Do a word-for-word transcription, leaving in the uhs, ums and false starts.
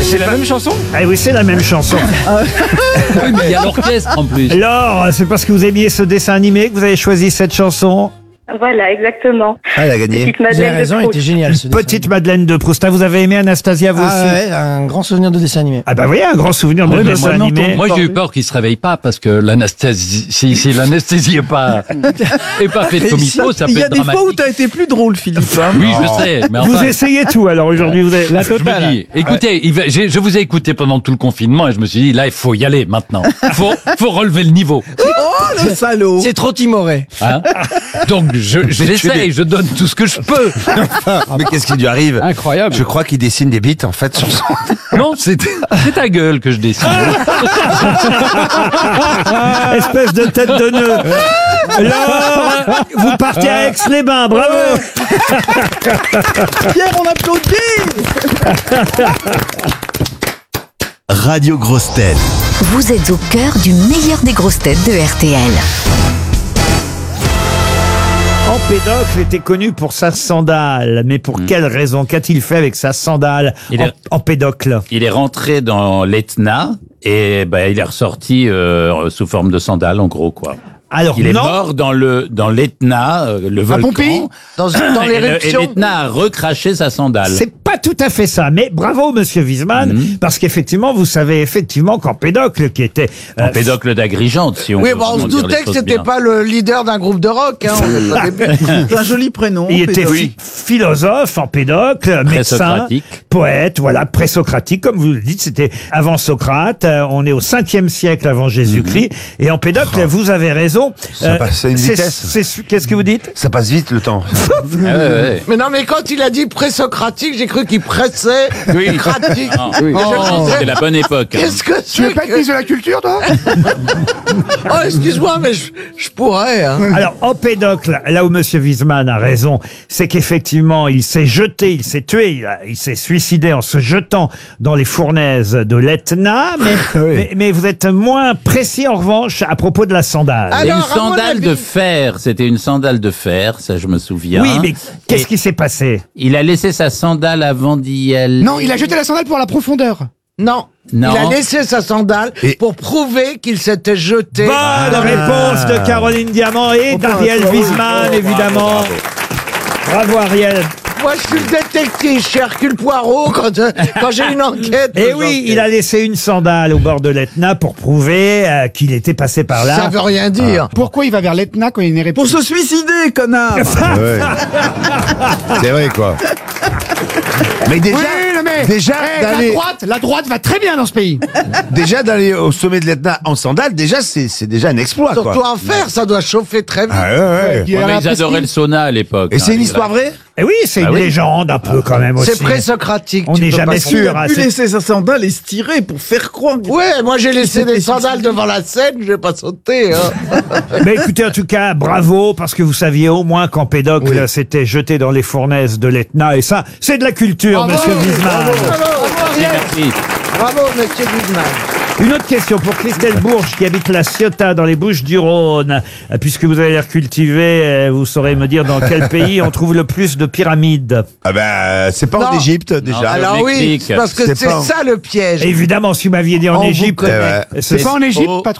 C'est la même chanson? Ah oui, c'est la même chanson. Oui, mais il y a l'orchestre en plus. Laure, c'est parce que vous aimiez ce dessin animé que vous avez choisi cette chanson? Voilà, exactement. Ah, elle a gagné. Petite Vous avez Madeleine de raison, il Proust. était génial ce dessin. Petite Madeleine de Proust. Ah, vous avez aimé Anastasia, vous Ah aussi? ouais, un grand souvenir de dessin animé. Ah bah oui, un grand souvenir de Oui, mais dessin moi, animé. moi j'ai eu peur qu'il se réveille pas parce que l'anesthésie, si, si l'anesthésie est pas, est pas faite comme il faut, ça peut Il y a être des fois où dramatique. t'as été plus drôle, Philippe. hein. Oui, je sais, mais Vous enfin, essayez tout alors aujourd'hui. Vous avez... je me dis, écoutez, il va- j'ai- je vous ai écouté pendant tout le confinement et je me suis dit, là, il faut y aller maintenant. Faut, faut relever le niveau. Oh, le salaud. C'est trop timoré. Hein. Donc, je, je l'essaye, je donne tout ce que je peux. Mais qu'est-ce qui lui arrive? Incroyable. Je crois qu'il dessine des bites en fait sur son. Non, c'est c'est ta gueule que je dessine. Espèce de tête de nœud. Laure, vous partez à Aix-les-Bains, bravo. Pierre, on applaudit. Radio Grosses Têtes. Vous êtes au cœur du meilleur des grosses têtes de R T L. Empédocle était connu pour sa sandale. Mais pour quelle raison? Qu'a-t-il fait avec sa sandale? Il est- Empédocle. Il est rentré dans l'Etna et ben, il est ressorti euh, sous forme de sandale, en gros, quoi. Alors Il est non. mort dans le dans l'Etna, euh, le volcan. Pompéi Dans, dans Et le- Et l'éruption. l'Etna a recraché sa sandale. C'est pas tout à fait ça, mais bravo Monsieur Wiesmann, Mhm. parce qu'effectivement vous savez effectivement qu'Empédocle qui était euh, Empédocle d'Agrigente, si on Oui, veut bon, on se vraiment dire doutait les que choses c'était bien. pas le leader d'un groupe de rock. Hein, on est pas débile. C'est un joli prénom. il était Pédocle. phi- philosophe, Empédocle, médecin, Présocratique. poète, voilà, présocratique, comme vous le dites, c'était avant Socrate, euh, on est au cinquième siècle avant Jésus-Christ, et Empédocle, vous avez raison. Ça passe à une c'est- vitesse. c'est- Qu'est-ce que vous dites? Ça passe vite le temps. Ah ouais, ouais. Mais non, mais quand il a dit présocratique, j'ai cru qu'il pressait. Oui. Cratique. Non. Et je me disais, C'est la bonne époque. Qu'est-ce que Tu veux c'est pas être que... ministre de la culture, toi? Oh, excuse-moi, mais je, je pourrais. Hein. Alors, Empédocle, là où Monsieur Wiesmann a raison, c'est qu'effectivement, il s'est jeté, il s'est tué, il, a- il s'est suicidé en se jetant dans les fournaises de l'Etna, mais, mais, mais vous êtes moins précis en revanche à propos de la sandale. Ah, C'est une Alors, à mon sandale avis- de fer. C'était une sandale de fer, ça je me souviens. oui, mais qu'est-ce Et qui s'est passé? Il a laissé sa sandale avant d'y aller. Non, il a jeté la sandale pour la profondeur. Non. Non. Il a laissé sa sandale Et- pour prouver qu'il s'était jeté. Bonne réponse de Caroline Diamant et d'Ariel Wiesmann, évidemment. Bravo Ariel. Moi, je suis le détective chez Hercule Poirot quand, euh, quand j'ai une enquête. Et oui, il a laissé une sandale au bord de l'Etna pour prouver euh, qu'il était passé par là. Ça veut rien dire. Pourquoi il va vers l'Etna quand il n'est Pour se suicider, connard. Ouais. C'est vrai, quoi. Mais déjà, mais déjà Eh, la d'aller, droite, la droite va très bien dans ce pays. déjà d'aller au sommet de l'Etna en sandales, déjà, c'est, c'est déjà un exploit, quoi. Surtout en fer, ça doit chauffer très vite. Ah, ouais, ouais. Il Ouais, a mais ils apprécié. adoraient le sauna à l'époque. Et c'est hein, une les histoire Grecs. vraie? Et oui, c'est Ah une oui. légende un peu quand même aussi. C'est présocratique. On tu n'est peux jamais pas sûr. Il a Ah, pu c'est- laisser sa sandale et se tirer pour faire croire. Ouais, moi j'ai laissé s'était des sandales suicidé. devant la scène, je vais pas sauter. Hein. Mais écoutez, en tout cas, bravo, parce que vous saviez au moins qu'Empédocle s'était jeté dans les fournaises de l'Etna. Et ça, c'est de la culture, monsieur Wiesmann. Merci. Bravo, monsieur Wiesmann. Une autre question pour Christelle Bourges, qui habite la Ciotat, dans les Bouches-du-Rhône. Euh, Puisque vous avez l'air cultivé, euh, vous saurez me dire dans quel pays on trouve le plus de pyramides. Ah ben, c'est pas Non. en Égypte, déjà. Non, Alors le oui, Mexique. c'est parce que C'est c'est pas- ça le piège. Évidemment, si vous m'aviez dit en On vous Égypte, connaît. euh, ce C'est pas en Égypte, au- pas